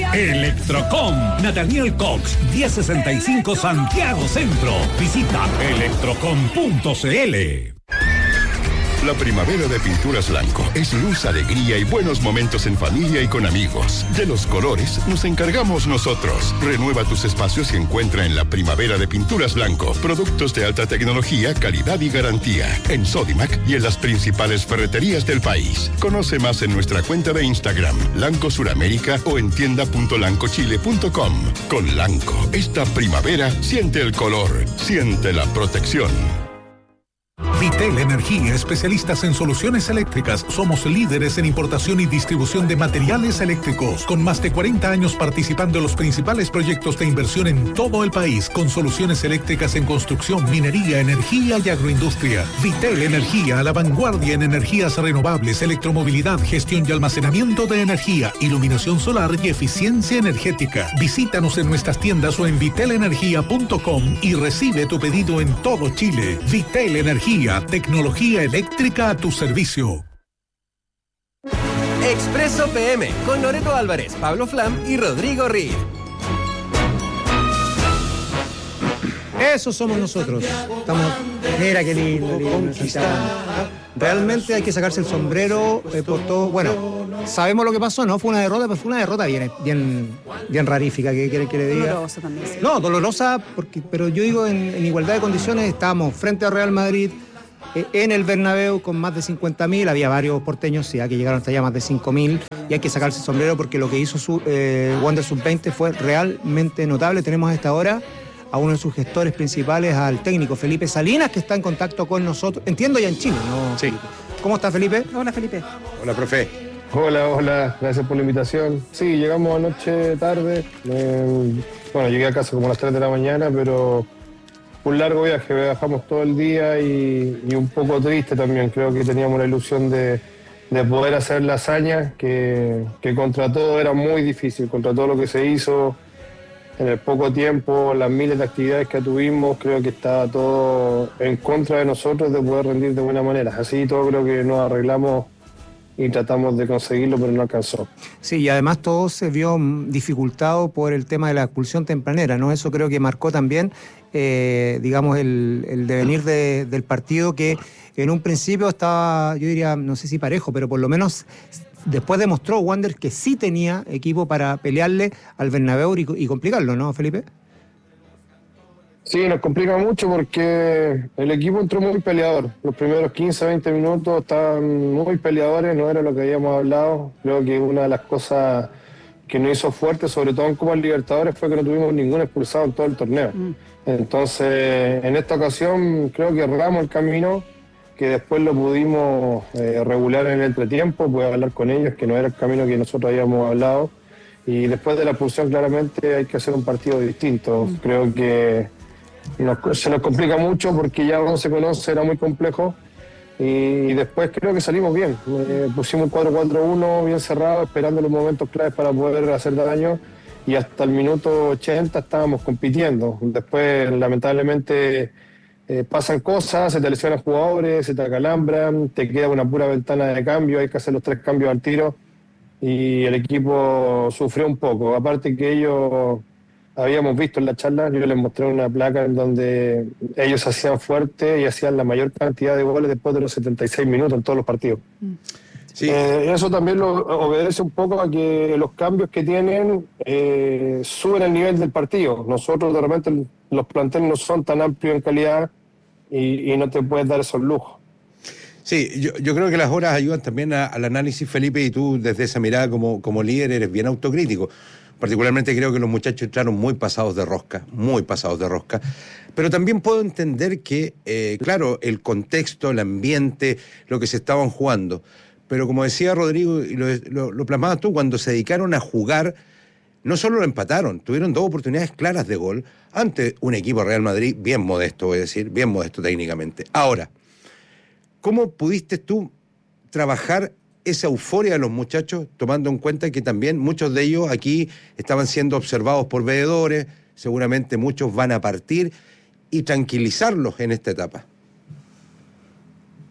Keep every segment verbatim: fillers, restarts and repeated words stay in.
Electrocom, Nathaniel Cox, diez sesenta y cinco Santiago Centro. Visita electrocom punto c l. La primavera de Pinturas Blanco es luz, alegría y buenos momentos en familia y con amigos. De los colores nos encargamos nosotros. Renueva tus espacios y encuentra en la primavera de Pinturas Blanco productos de alta tecnología, calidad y garantía. En Sodimac y en las principales ferreterías del país. Conoce más en nuestra cuenta de Instagram, Lanco Suramérica, o en tienda punto lancochile punto com. Con Lanco, esta primavera siente el color, siente la protección. Vitel Energía, especialistas en soluciones eléctricas. Somos líderes en importación y distribución de materiales eléctricos, con más de cuarenta años participando en los principales proyectos de inversión en todo el país, con soluciones eléctricas en construcción, minería, energía y agroindustria. Vitel Energía, a la vanguardia en energías renovables, electromovilidad, gestión y almacenamiento de energía, iluminación solar y eficiencia energética. Visítanos en nuestras tiendas o en vitel energía punto com y recibe tu pedido en todo Chile. Vitel Energía, tecnología eléctrica a tu servicio. Expreso P M con Loreto Álvarez, Pablo Flam y Rodrigo Reed. Eso somos nosotros. Estamos. Mira qué lindo, lindo. Realmente hay que sacarse el sombrero eh, por todo. Bueno, sabemos lo que pasó, ¿no? Fue una derrota, pero fue una derrota bien, bien, bien rarífica, ¿qué quiere que le diga? Dolorosa también. Sí. No, dolorosa, porque, pero yo digo, en, en igualdad de condiciones estábamos frente a Real Madrid, eh, en el Bernabéu con más de cincuenta mil, había varios porteños, sí, que llegaron hasta allá más de cinco mil, y hay que sacarse el sombrero porque lo que hizo su eh, Wander sub veinte fue realmente notable. Tenemos a esta hora a uno de sus gestores principales, al técnico Felipe Salinas, que está en contacto con nosotros, entiendo ya en Chile, ¿no? Sí. ¿Cómo está, Felipe? Hola, Felipe. Hola, profe. Hola, hola, gracias por la invitación. Sí, llegamos anoche tarde, eh, bueno, llegué a casa como a las tres de la mañana, pero un largo viaje, viajamos todo el día y, y un poco triste también. Creo que teníamos la ilusión de, de poder hacer la hazaña, que, que contra todo era muy difícil, contra todo lo que se hizo. En el poco tiempo, las miles de actividades que tuvimos, creo que estaba todo en contra de nosotros de poder rendir de buena manera. Así todo creo que nos arreglamos y tratamos de conseguirlo, pero no alcanzó. Sí, y además todo se vio dificultado por el tema de la expulsión tempranera, ¿no? Eso creo que marcó también, eh, digamos, el, el devenir de, del partido, que en un principio estaba, yo diría, no sé si parejo, pero por lo menos después demostró Wander que sí tenía equipo para pelearle al Bernabéu y, y complicarlo, ¿no, Felipe? Sí, nos complica mucho porque el equipo entró muy peleador. Los primeros quince, veinte minutos estaban muy peleadores, no era lo que habíamos hablado. Creo que una de las cosas que nos hizo fuerte, sobre todo en Copa Libertadores, fue que no tuvimos ningún expulsado en todo el torneo. Mm. Entonces, en esta ocasión creo que erramos el camino, que después lo pudimos eh, regular en el entretiempo, pude hablar con ellos, que no era el camino que nosotros habíamos hablado. Y después de la expulsión, claramente hay que hacer un partido distinto. Mm. Creo que Nos, se nos complica mucho porque ya no se conoce, era muy complejo, y, y después creo que salimos bien. Eh, pusimos un cuatro cuatro uno bien cerrado, esperando los momentos claves para poder hacer daño, y hasta el minuto ochenta estábamos compitiendo. Después lamentablemente eh, pasan cosas, se te lesionan jugadores, se te acalambran, te queda una pura ventana de cambio, hay que hacer los tres cambios al tiro, y el equipo sufrió un poco. Aparte que ellos, habíamos visto en la charla, yo les mostré una placa en donde ellos hacían fuerte y hacían la mayor cantidad de goles después de los setenta y seis minutos en todos los partidos. Sí. Eh, eso también lo obedece un poco a que los cambios que tienen eh, suben el nivel del partido. Nosotros de repente los planteles no son tan amplios en calidad y, y no te puedes dar esos lujos. Sí, yo, yo creo que las horas ayudan también a, al análisis, Felipe, y tú desde esa mirada como, como líder eres bien autocrítico. Particularmente creo que los muchachos entraron muy pasados de rosca, muy pasados de rosca. Pero también puedo entender que, eh, claro, el contexto, el ambiente, lo que se estaban jugando. Pero como decía Rodrigo, y lo, lo, lo plasmabas tú, cuando se dedicaron a jugar, no solo lo empataron, tuvieron dos oportunidades claras de gol ante un equipo Real Madrid bien modesto, voy a decir, bien modesto técnicamente. Ahora, ¿cómo pudiste tú trabajar esa euforia de los muchachos, tomando en cuenta que también muchos de ellos aquí estaban siendo observados por veedores, seguramente muchos van a partir, y tranquilizarlos en esta etapa?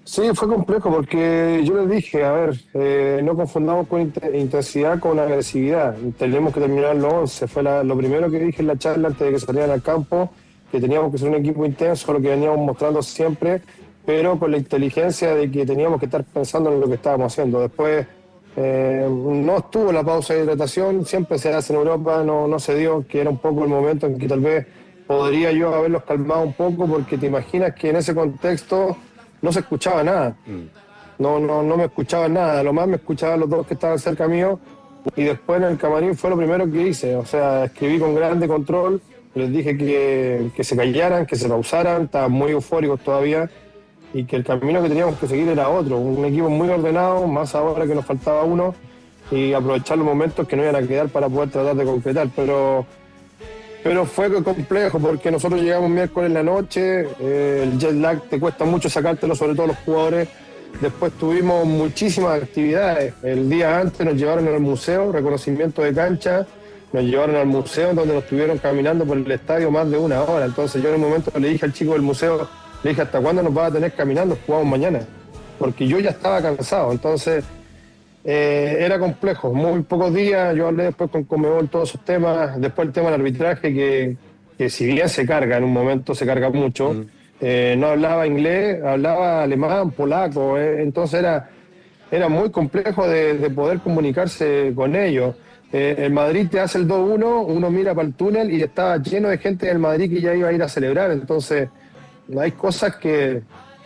Sí, fue complejo porque yo les dije, a ver, eh, no confundamos con intensidad con agresividad. Tenemos que terminar los once. Fue la, lo primero que dije en la charla antes de que salieran al campo, que teníamos que ser un equipo intenso, lo que veníamos mostrando siempre, pero con la inteligencia de que teníamos que estar pensando en lo que estábamos haciendo. Después eh, no estuvo la pausa de hidratación, siempre se hace en Europa, no, no se dio, que era un poco el momento en que tal vez podría yo haberlos calmado un poco, porque te imaginas que en ese contexto no se escuchaba nada. No, no, no me escuchaban nada. Lo más me escuchaban los dos que estaban cerca mío. Y después en el camarín fue lo primero que hice. O sea, escribí con grande control. Les dije que, que se callaran, que se pausaran. Estaban muy eufóricos todavía. Y que el camino que teníamos que seguir era otro. Un equipo muy ordenado, más ahora que nos faltaba uno. Y aprovechar los momentos que no iban a quedar para poder tratar de concretar. Pero... Pero fue complejo porque nosotros llegamos miércoles en la noche, eh, el jet lag te cuesta mucho sacártelo, sobre todo los jugadores. Después tuvimos muchísimas actividades. El día antes nos llevaron al museo, reconocimiento de cancha, nos llevaron al museo donde nos estuvieron caminando por el estadio más de una hora. Entonces yo en un momento le dije al chico del museo, le dije, ¿hasta cuándo nos vas a tener caminando? Jugamos mañana. Porque yo ya estaba cansado, entonces... Eh, era complejo, muy pocos días. Yo hablé después con Conmebol todos esos temas, después el tema del arbitraje, que, que si bien se carga en un momento, se carga mucho. Mm. Eh, no hablaba inglés, hablaba alemán, polaco, eh, entonces era, era muy complejo de, de poder comunicarse con ellos. Eh, el Madrid te hace el dos uno, uno mira para el túnel y estaba lleno de gente del Madrid que ya iba a ir a celebrar, entonces hay cosas que...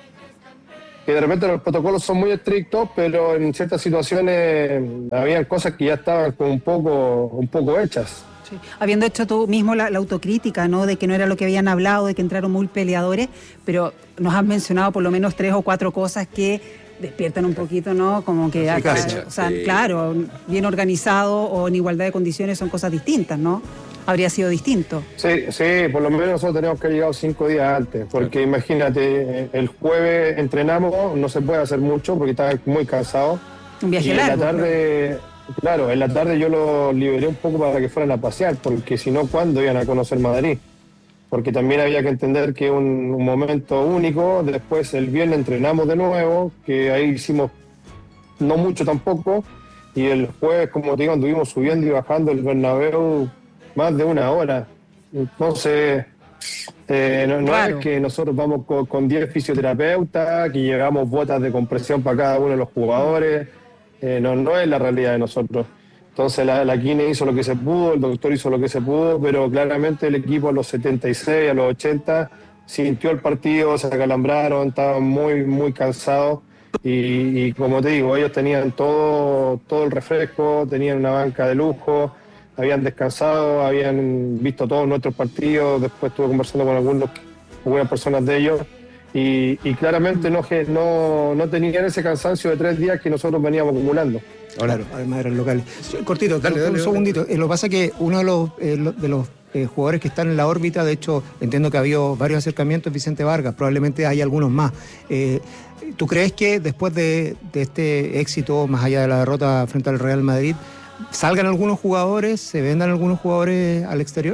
que de repente los protocolos son muy estrictos, pero en ciertas situaciones había cosas que ya estaban como un poco, un poco hechas. Sí. Habiendo hecho tú mismo la, la autocrítica, ¿no? De que no era lo que habían hablado, de que entraron muy peleadores, pero nos has mencionado por lo menos tres o cuatro cosas que despiertan un poquito, ¿no? Como que, acá, o sea, sí. Claro, bien organizado o en igualdad de condiciones son cosas distintas, ¿no? Habría sido distinto. Sí, sí, por lo menos nosotros teníamos que haber llegado cinco días antes, porque sí. Imagínate, el jueves entrenamos, no se puede hacer mucho porque estaba muy cansado. Un viaje y largo. En la tarde, claro, en la tarde yo lo liberé un poco para que fueran a pasear, porque si no, ¿cuándo iban a conocer Madrid? Porque también había que entender que es un, un momento único. Después el viernes entrenamos de nuevo, que ahí hicimos no mucho tampoco, y el jueves, como te digo, anduvimos subiendo y bajando el Bernabéu más de una hora. Entonces, eh, no, no claro. Es que nosotros vamos con, con diez fisioterapeutas, que llevamos botas de compresión para cada uno de los jugadores. Eh, no, no es la realidad de nosotros. Entonces la, la Kine hizo lo que se pudo, el doctor hizo lo que se pudo, pero claramente el equipo a los setenta y seis, a los ochenta, sintió el partido, se acalambraron, estaban muy, muy cansados. Y, y como te digo, ellos tenían todo, todo el refresco, tenían una banca de lujo, habían descansado, habían visto todos nuestros partidos. Después estuve conversando con algunos, algunas personas de ellos y, y claramente no, no, no tenían ese cansancio de tres días que nosotros veníamos acumulando. Claro, además eran locales. Cortito, dale, dale, un dale, segundito. Dale. Eh, lo que pasa es que uno de los, eh, de los eh, jugadores que están en la órbita, de hecho, entiendo que ha habido varios acercamientos, Vicente Vargas, probablemente hay algunos más. Eh, ¿Tú crees que después de, de este éxito, más allá de la derrota frente al Real Madrid, salgan algunos jugadores, se vendan algunos jugadores al exterior?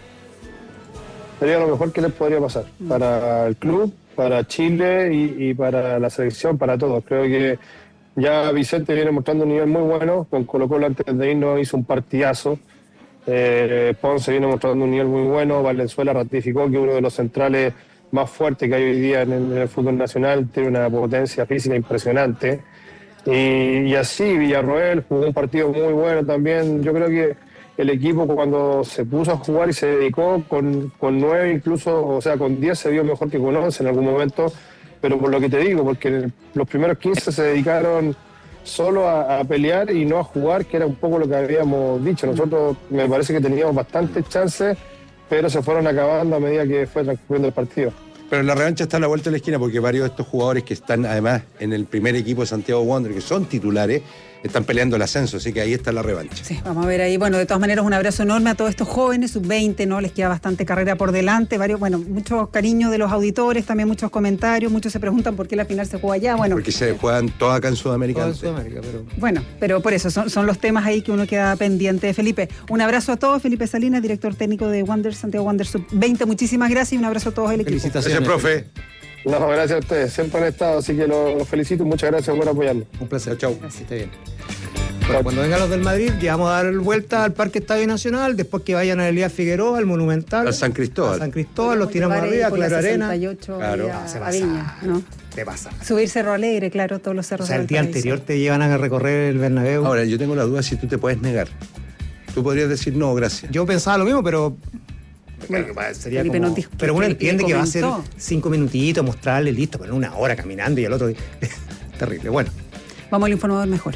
Sería lo mejor que les podría pasar para el club, para Chile y, y para la selección, para todos. Creo que ya Vicente viene mostrando un nivel muy bueno, con Colo-Colo antes de irnos hizo un partidazo. Eh, Ponce viene mostrando un nivel muy bueno, Valenzuela ratificó que uno de los centrales más fuertes que hay hoy día en el, en el fútbol nacional, tiene una potencia física impresionante. Y, y así, Villarroel jugó un partido muy bueno también. Yo creo que el equipo cuando se puso a jugar y se dedicó con, con nueve incluso, o sea, con diez se vio mejor que con once en algún momento. Pero por lo que te digo, porque los primeros quince se dedicaron solo a, a pelear y no a jugar, que era un poco lo que habíamos dicho. Nosotros me parece que teníamos bastantes chances, pero se fueron acabando a medida que fue transcurriendo el partido. Pero la revancha está a la vuelta de la esquina porque varios de estos jugadores que están además en el primer equipo de Santiago Wanderers, que son titulares, están peleando el ascenso, así que ahí está la revancha. Sí, vamos a ver ahí. Bueno, de todas maneras, un abrazo enorme a todos estos jóvenes, sub veinte, ¿no? Les queda bastante carrera por delante, varios, bueno, mucho cariño de los auditores, también muchos comentarios, muchos se preguntan por qué la final se juega allá, bueno. Porque se juegan todas acá en Sudamérica. Toda en Sudamérica, pero... Bueno, pero por eso, son, son los temas ahí que uno queda pendiente. Felipe, un abrazo a todos, Felipe Salinas, director técnico de Wanderers, Santiago Wanderers sub veinte, muchísimas gracias y un abrazo a todos el equipo. Felicitaciones. Gracias, profe. No, gracias a ustedes, siempre han estado, así que los lo felicito y muchas gracias por apoyarlo. Un placer, chau. Que esté bien. Bueno, cuando vengan los del Madrid, ya vamos a dar vuelta al Parque Estadio Nacional, después que vayan a Elías Figueroa, al Monumental. Al San Cristóbal. Al San Cristóbal, los tiramos arriba, Claro Arena. Claro, no, se a pasa, Viña, ¿no? Te pasa. Subir Cerro Alegre, claro, todos los cerros. O sea, el del día Paraíso. anterior te llevan a recorrer el Bernabéu. Ahora, yo tengo la duda si tú te puedes negar. Tú podrías decir no, gracias. Yo pensaba lo mismo, pero... Bueno, sería Felipe como... nos dijo que pero uno Felipe entiende que va a ser comentó. cinco minutitos, mostrarle, listo, pero una hora caminando y el otro... Terrible, bueno. Vamos al informador mejor.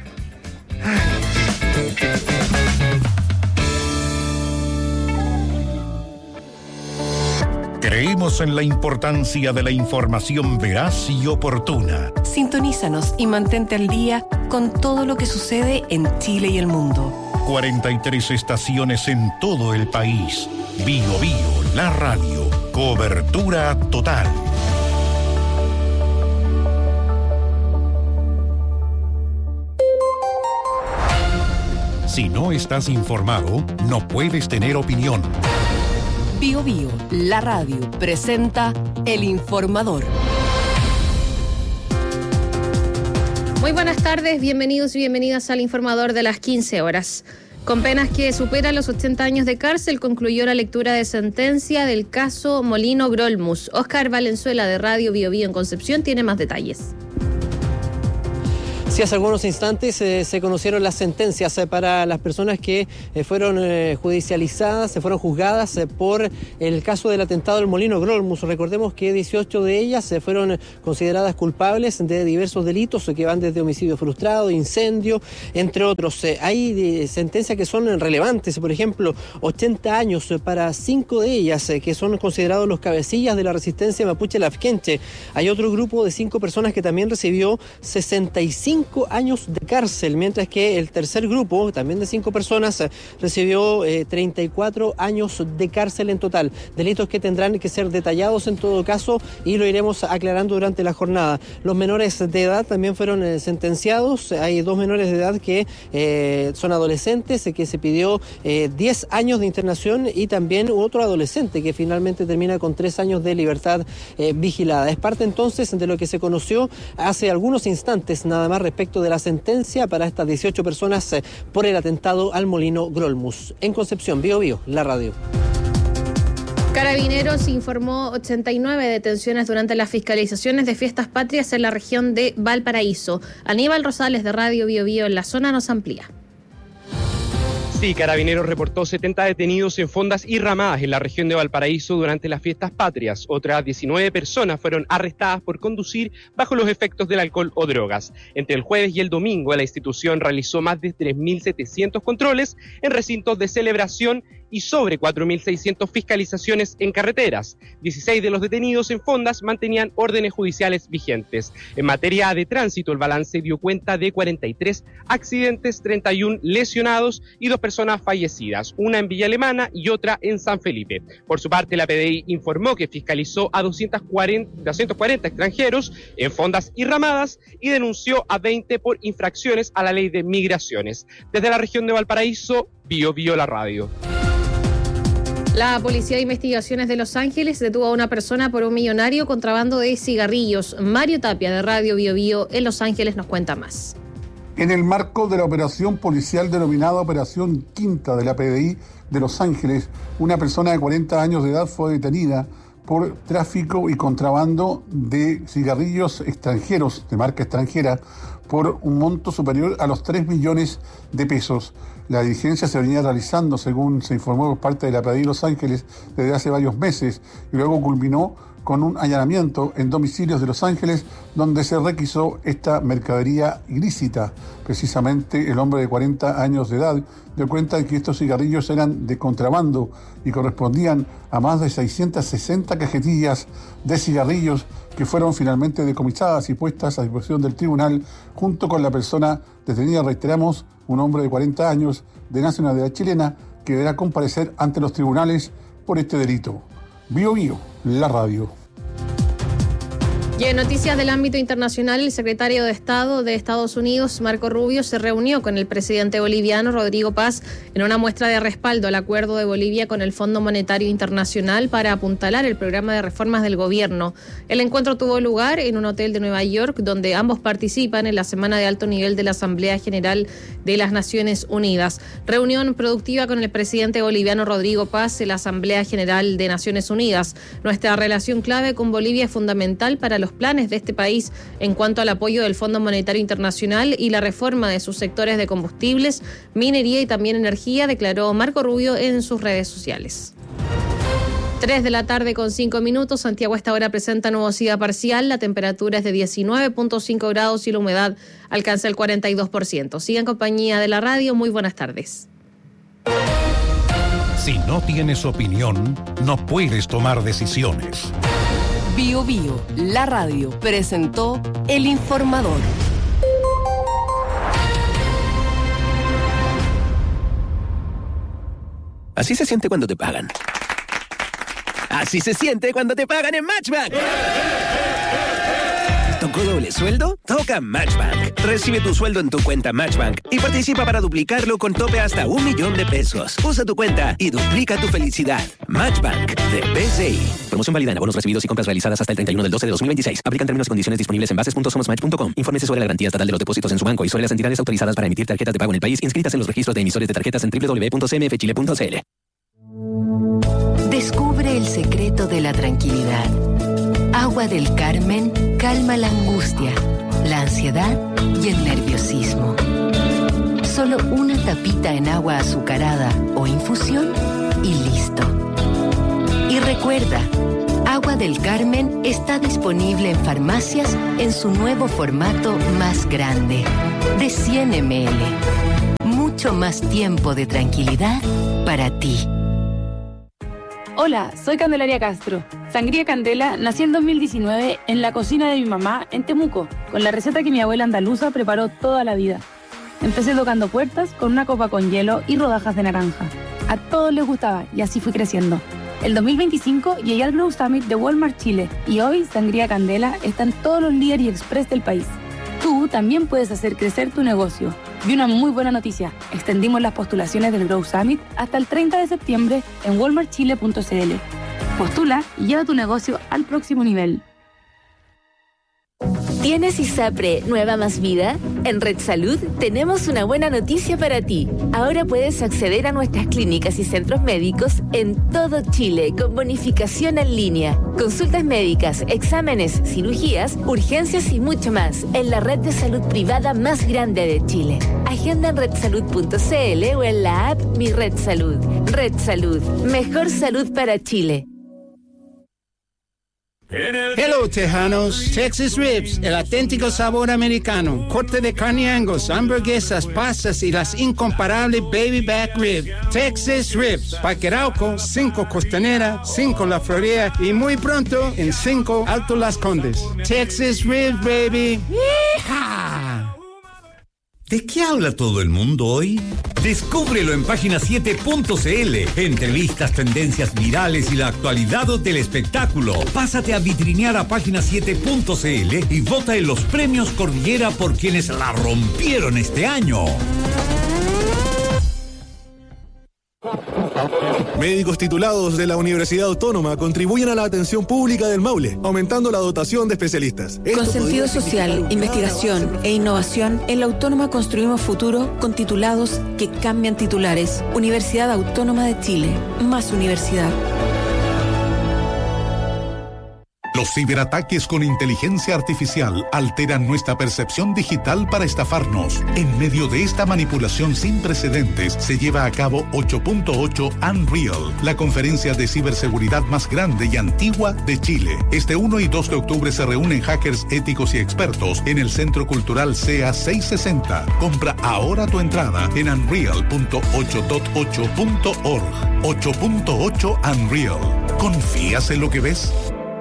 Creemos en la importancia de la información veraz y oportuna. Sintonízanos y mantente al día con todo lo que sucede en Chile y el mundo. cuarenta y tres estaciones en todo el país. Bio Bio, la radio. Cobertura total. Si no estás informado, no puedes tener opinión. Bio Bio, la radio, presenta El Informador. Muy buenas tardes, bienvenidos y bienvenidas al Informador de las quince horas. Con penas que superan los ochenta años de cárcel, concluyó la lectura de sentencia del caso Molino Grolmus. Óscar Valenzuela de Radio Bio Bio en Concepción tiene más detalles. Sí, hace algunos instantes eh, se conocieron las sentencias eh, para las personas que eh, fueron eh, judicializadas, se fueron juzgadas eh, por el caso del atentado del Molino Grolmus. Recordemos que dieciocho de ellas eh, fueron consideradas culpables de diversos delitos eh, que van desde homicidio frustrado, incendio, entre otros. Eh, hay eh, sentencias que son relevantes, por ejemplo, ochenta años eh, para cinco de ellas eh, que son considerados los cabecillas de la resistencia mapuche lafkenche. Hay otro grupo de cinco personas que también recibió sesenta y cinco años de cárcel, mientras que el tercer grupo, también de cinco personas, recibió eh, treinta y cuatro años de cárcel en total. Delitos que tendrán que ser detallados en todo caso y lo iremos aclarando durante la jornada. Los menores de edad también fueron eh, sentenciados. Hay dos menores de edad que eh, son adolescentes, eh, que se pidió eh, diez años de internación, y también otro adolescente que finalmente termina con tres años de libertad eh, vigilada. Es parte entonces de lo que se conoció hace algunos instantes nada más respecto de la sentencia para estas dieciocho personas eh, por el atentado al Molino Grolmus. En Concepción, Bio Bio, la radio. Carabineros informó ochenta y nueve detenciones durante las fiscalizaciones de fiestas patrias en la región de Valparaíso. Aníbal Rosales de Radio Bio Bio en la zona nos amplía. Sí, Carabineros reportó setenta detenidos en fondas y ramadas en la región de Valparaíso durante las fiestas patrias. Otras diecinueve personas fueron arrestadas por conducir bajo los efectos del alcohol o drogas. Entre el jueves y el domingo, la institución realizó más de tres mil setecientos controles en recintos de celebración y sobre cuatro mil seiscientas fiscalizaciones en carreteras. dieciséis de los detenidos en fondas mantenían órdenes judiciales vigentes. En materia de tránsito, el balance dio cuenta de cuarenta y tres accidentes, treinta y uno lesionados y dos personas fallecidas, una en Villa Alemana y otra en San Felipe. Por su parte, la P D I informó que fiscalizó a doscientos cuarenta extranjeros en fondas y ramadas y denunció a veinte por infracciones a la ley de migraciones. Desde la región de Valparaíso, Bio Bio la radio. La Policía de Investigaciones de Los Ángeles detuvo a una persona por un millonario contrabando de cigarrillos. Mario Tapia de Radio Bio Bio en Los Ángeles nos cuenta más. En el marco de la operación policial denominada Operación Quinta de la P D I de Los Ángeles, una persona de cuarenta años de edad fue detenida por tráfico y contrabando de cigarrillos extranjeros, de marca extranjera, por un monto superior a los tres millones de pesos. La diligencia se venía realizando, según se informó por parte de la P D I de Los Ángeles, desde hace varios meses, y luego culminó con un allanamiento en domicilios de Los Ángeles, donde se requisó esta mercadería ilícita. Precisamente el hombre de cuarenta años de edad dio cuenta de que estos cigarrillos eran de contrabando y correspondían a más de seiscientas sesenta cajetillas de cigarrillos que fueron finalmente decomisadas y puestas a disposición del tribunal, junto con la persona detenida, reiteramos, un hombre de cuarenta años de nacionalidad chilena, que deberá comparecer ante los tribunales por este delito. Bio Bio, la radio. Y en noticias del ámbito internacional, el secretario de Estado de Estados Unidos, Marco Rubio, se reunió con el presidente boliviano, Rodrigo Paz, en una muestra de respaldo al acuerdo de Bolivia con el Fondo Monetario Internacional para apuntalar el programa de reformas del gobierno. El encuentro tuvo lugar en un hotel de Nueva York, donde ambos participan en la semana de alto nivel de la Asamblea General de las Naciones Unidas. Reunión productiva con el presidente boliviano Rodrigo Paz en la Asamblea General de Naciones Unidas. Nuestra relación clave con Bolivia es fundamental para los planes de este país en cuanto al apoyo del Fondo Monetario Internacional y la reforma de sus sectores de combustibles, minería y también energía, declaró Marco Rubio en sus redes sociales. Tres de la tarde con cinco minutos. Santiago a esta hora presenta nubosidad parcial. La temperatura es de diecinueve punto cinco grados y la humedad alcanza el cuarenta y dos por ciento. Siga en compañía de la radio. Muy buenas tardes. Si no tienes opinión, no puedes tomar decisiones. Bio Bio, la radio, presentó El Informador. Así se siente cuando te pagan. Así se siente cuando te pagan en Matchbank. ¿Tocó doble sueldo? Toca Matchbank. Recibe tu sueldo en tu cuenta Matchbank y participa para duplicarlo con tope hasta un millón de pesos. Usa tu cuenta y duplica tu felicidad. Matchbank de B C I. Promoción válida en abonos recibidos y compras realizadas hasta el treinta y uno del doce de dos mil veintiséis. Aplican términos y condiciones disponibles en bases punto somos match punto com. Infórmese sobre la garantía estatal de los depósitos en su banco y sobre las entidades autorizadas para emitir tarjetas de pago en el país inscritas en los registros de emisores de tarjetas en doble u doble u doble u punto c m f chile punto c l. Descubre el secreto de la tranquilidad. Agua del Carmen calma la angustia, la ansiedad y el nerviosismo. Solo una tapita en agua azucarada o infusión y listo. Y recuerda, Agua del Carmen está disponible en farmacias en su nuevo formato más grande, de cien mililitros. Mucho más tiempo de tranquilidad para ti. Hola, soy Candelaria Castro. Sangría Candela nació en dos mil diecinueve en la cocina de mi mamá en Temuco, con la receta que mi abuela andaluza preparó toda la vida. Empecé tocando puertas con una copa con hielo y rodajas de naranja. A todos les gustaba y así fui creciendo. El dos mil veinticinco llegué al Grow Summit de Walmart Chile y hoy Sangría Candela está en todos los líderes y express del país. Tú también puedes hacer crecer tu negocio. Y una muy buena noticia, extendimos las postulaciones del Grow Summit hasta el treinta de septiembre en walmart chile punto c l. Postula y lleva tu negocio al próximo nivel. ¿Tienes ISAPRE Nueva Más Vida? En Red Salud tenemos una buena noticia para ti. Ahora puedes acceder a nuestras clínicas y centros médicos en todo Chile con bonificación en línea. Consultas médicas, exámenes, cirugías, urgencias y mucho más en la red de salud privada más grande de Chile. Agenda en red salud punto c l o en la app Mi Red Salud. Red Salud, mejor salud para Chile. Hello, Tejanos. Texas Ribs, el auténtico sabor americano. Corte de carne Angus, hamburguesas, pastas y las incomparables Baby Back Rib. Texas Ribs, Paquerauco, cinco Costanera, cinco La Florida y muy pronto en cinco Alto Las Condes. Texas Ribs, baby. ¡Yeehaw! ¿De qué habla todo el mundo hoy? Descúbrelo en página siete punto c l. Entrevistas, tendencias virales y la actualidad del espectáculo. Pásate a vitrinear a página siete punto c l y vota en los premios Cordillera por quienes la rompieron este año. Médicos titulados de la Universidad Autónoma contribuyen a la atención pública del Maule, aumentando la dotación de especialistas. Con sentido social, investigación e innovación, en la Autónoma construimos futuro con titulados que cambian titulares. Universidad Autónoma de Chile. Más universidad. Los ciberataques con inteligencia artificial alteran nuestra percepción digital para estafarnos. En medio de esta manipulación sin precedentes, se lleva a cabo ocho punto ocho Unreal, la conferencia de ciberseguridad más grande y antigua de Chile. Este uno y dos de octubre se reúnen hackers éticos y expertos en el Centro Cultural C E A seiscientos sesenta. Compra ahora tu entrada en unreal punto ocho punto ocho punto org. ocho punto ocho Unreal. ¿Confías en lo que ves?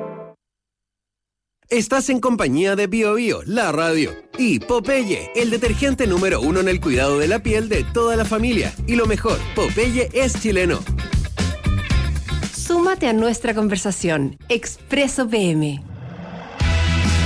Estás en compañía de Bio Bio, la radio, y Popeye, el detergente número uno en el cuidado de la piel de toda la familia. Y lo mejor, Popeye es chileno. Súmate a nuestra conversación. Expreso P M.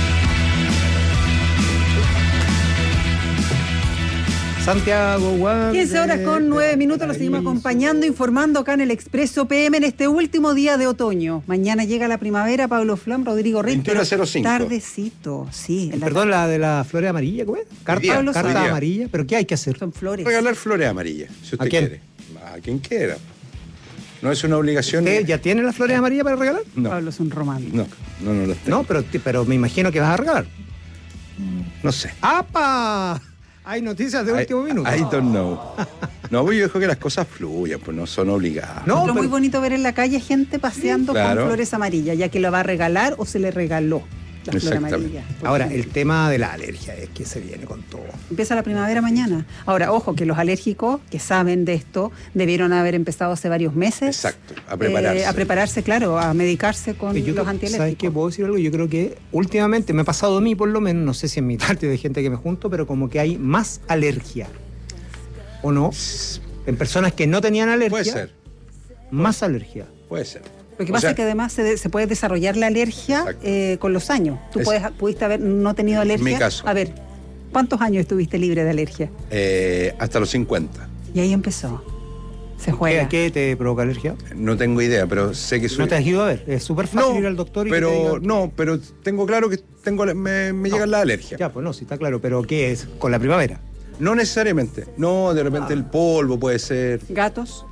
Santiago, Guam. quince horas con nueve minutos, los seguimos acompañando, informando acá en el Expreso P M en este último día de otoño. Mañana llega la primavera, Pablo Flam, Rodrigo Rey. veintiuno cero cinco. Tardecito, sí. La Perdón, la de la flores amarillas, ¿cómo es? Carta, carta amarilla, pero ¿qué hay que hacer? Son flores. Regalar flores amarillas, si usted ¿A quién? quiere. A quien quiera. No es una obligación. ¿Usted ya tiene las flores amarillas para regalar? No. Pablo es un romántico. No, no, no las tengo. No, pero, pero me imagino que vas a regalar. No sé. ¡Apa! Hay noticias de I, último minuto. I don't know. No, pues yo dejo que las cosas fluyan, pues no son obligadas. No, pero es muy bonito ver en la calle gente paseando claro. con flores amarillas, ya que lo va a regalar o se le regaló la flor amarilla. Ahora, el tema de la alergia es que se viene con todo. Empieza la primavera mañana. Ahora, ojo, que los alérgicos que saben de esto debieron haber empezado hace varios meses. Exacto, a prepararse. Eh, a prepararse, claro, a medicarse con yo, los antialérgicos. ¿Sabes qué? ¿Puedo decir algo? Yo creo que últimamente me ha pasado a mí, por lo menos, no sé si en mi parte de gente que me junto, pero como que hay más alergia. ¿O no? En personas que no tenían alergia. Puede ser. Más alergia. Puede ser. Lo que pasa o sea, es que además se, de, se puede desarrollar la alergia eh, con los años. Tú es, puedes, pudiste haber no tenido alergia. En mi caso. A ver, ¿cuántos años estuviste libre de alergia? Eh, hasta los cincuenta. Y ahí empezó. Se juega. ¿Qué, ¿Qué te provoca alergia? No tengo idea, pero sé que soy... ¿No te has ido a ver? Es súper fácil no, ir al doctor y pero que te digan... No, pero tengo claro que tengo me, me no. llegan las alergias. Ya, pues no, sí está claro. ¿Pero qué es? ¿Con la primavera? No necesariamente. No, de repente ah. el polvo puede ser... ¿Gatos?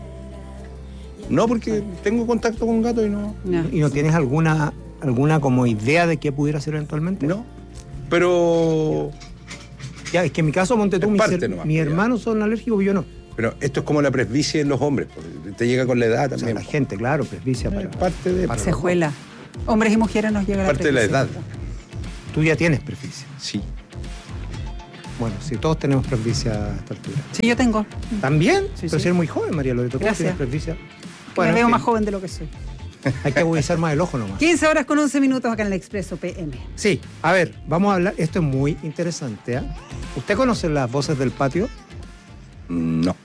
No, porque tengo contacto con gatos y no... no. ¿Y no tienes alguna alguna como idea de qué pudiera ser eventualmente? No, pero... Ya, es que en mi caso, Monte tú, mis, nomás, mis hermanos son alérgicos y yo no. Pero esto es como la presbicia en los hombres, te llega con la edad también. O sea, la gente, claro, presbicia. Para, parte de... Para Sejuela. Hombres y mujeres nos llega la parte presbicia. Parte de la edad. Tú ya tienes presbicia. Sí. Bueno, sí, todos tenemos presbicia a esta altura. Sí, yo tengo. ¿También? Sí, Pero sí. si eres muy joven, María Loreto. Gracias. ¿Tienes presbicia? Bueno, me veo más joven de lo que soy. Hay que agudizar más el ojo nomás. quince horas con once minutos acá en el Expreso P M. Sí, a ver, vamos a hablar. Esto es muy interesante. ¿eh? ¿Usted conoce las voces del patio? No.